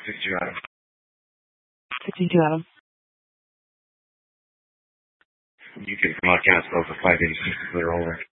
62 Adam. 62 Adam. You can come out, count, for 586 to clear over.